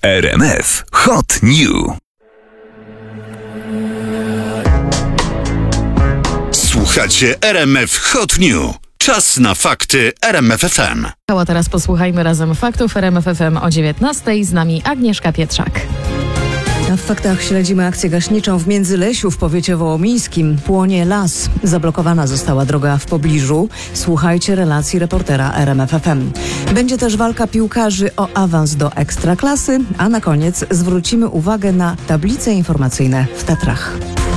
RMF Hot New. Słuchacie RMF Hot New. Czas na fakty RMF FM. A teraz posłuchajmy razem faktów RMF FM o 19:00. Z nami Agnieszka Pietrzak. A w faktach śledzimy akcję gaśniczą w Międzylesiu w powiecie wołomińskim. Płonie las. Zablokowana została droga w pobliżu. Słuchajcie relacji reportera RMF FM. Będzie też walka piłkarzy o awans do Ekstraklasy, a na koniec zwrócimy uwagę na tablice informacyjne w Tatrach.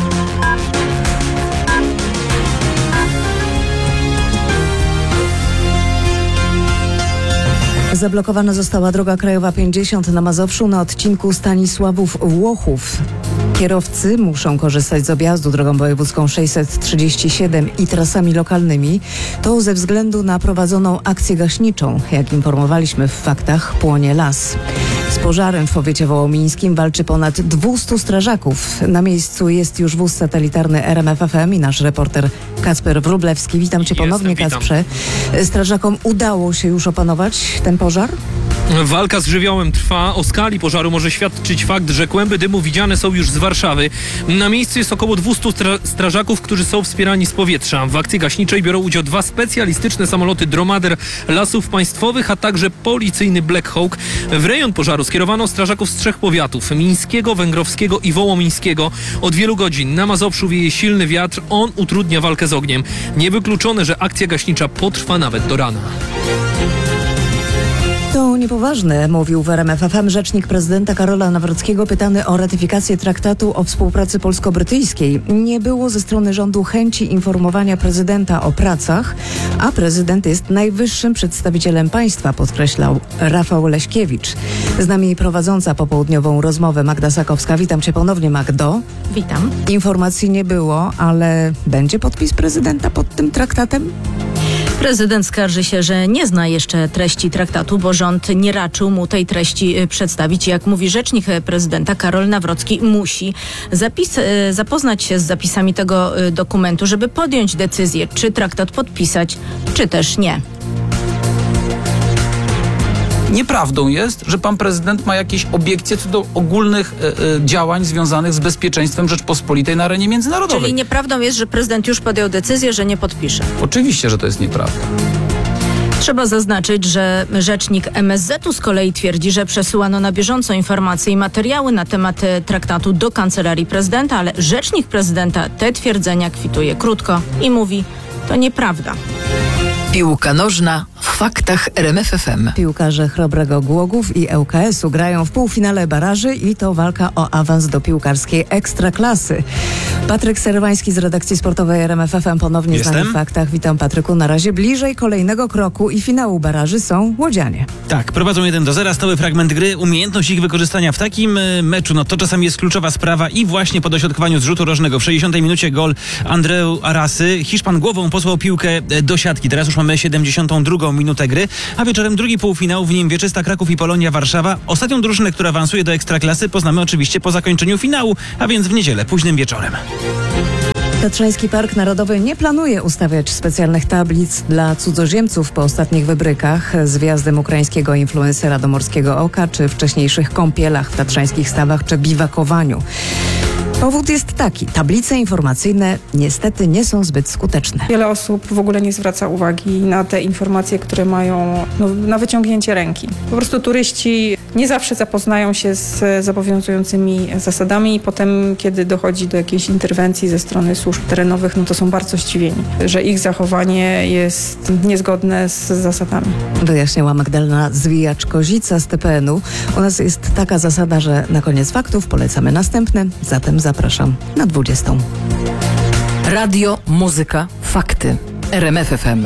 Zablokowana została droga krajowa 50 na Mazowszu na odcinku Stanisławów-Włochów. Kierowcy muszą korzystać z objazdu drogą wojewódzką 637 i trasami lokalnymi. To ze względu na prowadzoną akcję gaśniczą. Jak informowaliśmy w faktach, płonie las. Z pożarem w powiecie wołomińskim walczy ponad 200 strażaków. Na miejscu jest już wóz satelitarny RMF FM i nasz reporter Kacper Wróblewski. Witam cię ponownie, Kacprze. Strażakom udało się już opanować ten pożar? Walka z żywiołem trwa. O skali pożaru może świadczyć fakt, że kłęby dymu widziane są już z Warszawy. Na miejscu jest około 200 strażaków, którzy są wspierani z powietrza. W akcji gaśniczej biorą udział 2 specjalistyczne samoloty Dromader Lasów Państwowych, a także policyjny Black Hawk. W rejon pożaru skierowano strażaków z 3 powiatów: mińskiego, węgrowskiego i wołomińskiego. Od wielu godzin na Mazowszu wieje silny wiatr. On utrudnia walkę z ogniem. Niewykluczone, że akcja gaśnicza potrwa nawet do rana. To niepoważne, mówił w RMF FM rzecznik prezydenta Karola Nawrockiego pytany o ratyfikację traktatu o współpracy polsko-brytyjskiej. Nie było ze strony rządu chęci informowania prezydenta o pracach, a prezydent jest najwyższym przedstawicielem państwa, podkreślał Rafał Leśkiewicz. Z nami prowadząca popołudniową rozmowę Magda Sakowska. Witam cię ponownie, Magdo. Witam. Informacji nie było, ale będzie podpis prezydenta pod tym traktatem? Prezydent skarży się, że nie zna jeszcze treści traktatu, bo rząd nie raczył mu tej treści przedstawić. Jak mówi rzecznik prezydenta Karol Nawrocki, musi zapoznać się z zapisami tego dokumentu, żeby podjąć decyzję, czy traktat podpisać, czy też nie. Nieprawdą jest, że pan prezydent ma jakieś obiekcje co do ogólnych działań związanych z bezpieczeństwem Rzeczpospolitej na arenie międzynarodowej. Czyli nieprawdą jest, że prezydent już podjął decyzję, że nie podpisze. Oczywiście, że to jest nieprawda. Trzeba zaznaczyć, że rzecznik MSZ-u z kolei twierdzi, że przesyłano na bieżąco informacje i materiały na temat traktatu do kancelarii prezydenta, ale rzecznik prezydenta te twierdzenia kwituje krótko i mówi: to nieprawda. Piłka nożna w faktach RMF FM. Piłkarze Chrobrego Głogów i ŁKS-u grają w półfinale baraży i to walka o awans do piłkarskiej Ekstraklasy. Patryk Serwański z redakcji sportowej RMF FM ponownie z nami w faktach. Witam, Patryku. Na razie bliżej kolejnego kroku i finału baraży są łodzianie. Tak, prowadzą 1-0, stały fragment gry. Umiejętność ich wykorzystania w takim meczu, no to czasami jest kluczowa sprawa i właśnie po dośrodkowaniu z rzutu rożnego w 60 minucie gol Andreu Arasy. Hiszpan głową posłał piłkę do siatki. Teraz już mamy 72 minutę gry, a wieczorem drugi półfinał, w nim Wieczysta Kraków i Polonia Warszawa. Ostatnią drużynę, która awansuje do Ekstraklasy, poznamy oczywiście po zakończeniu finału, a więc w niedzielę, późnym wieczorem. Tatrzański Park Narodowy nie planuje ustawiać specjalnych tablic dla cudzoziemców po ostatnich wybrykach z wjazdem ukraińskiego influencera do Morskiego Oka, czy wcześniejszych kąpielach w tatrzańskich stawach, czy biwakowaniu. Powód jest taki: tablice informacyjne niestety nie są zbyt skuteczne. Wiele osób w ogóle nie zwraca uwagi na te informacje, które mają na wyciągnięcie ręki. Po prostu turyści nie zawsze zapoznają się z zobowiązującymi zasadami i potem, kiedy dochodzi do jakiejś interwencji ze strony służb terenowych, no to są bardzo zdziwieni, że ich zachowanie jest niezgodne z zasadami. Wyjaśniała Magdalena Zwijacz-Kozica z TPN-u. U nas jest taka zasada, że na koniec faktów polecamy następne, zatem zapraszam na 20. Radio, muzyka, fakty. RMF FM.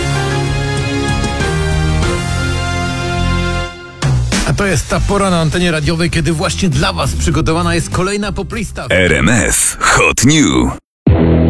A to jest ta pora na antenie radiowej, kiedy właśnie dla Was przygotowana jest kolejna poplista. RMF Hot New.